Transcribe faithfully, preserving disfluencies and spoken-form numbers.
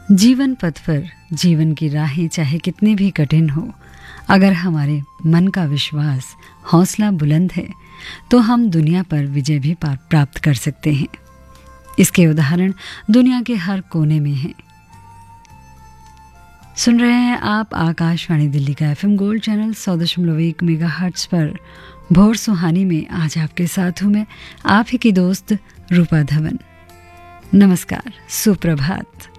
जीवन पथ पर जीवन की राहें चाहे कितनी भी कठिन हो, अगर हमारे मन का विश्वास हौसला बुलंद है तो हम दुनिया पर विजय भी प्राप्त कर सकते हैं। इसके उदाहरण दुनिया के हर कोने में हैं। सुन रहे हैं आप आकाशवाणी दिल्ली का एफएम गोल्ड चैनल सौ दशमलव एक मेगा हर्ट्ज पर। भोर सुहानी में आज आपके साथ हूं मैं, आप ही की दोस्त रूपा धवन। नमस्कार, सुप्रभात।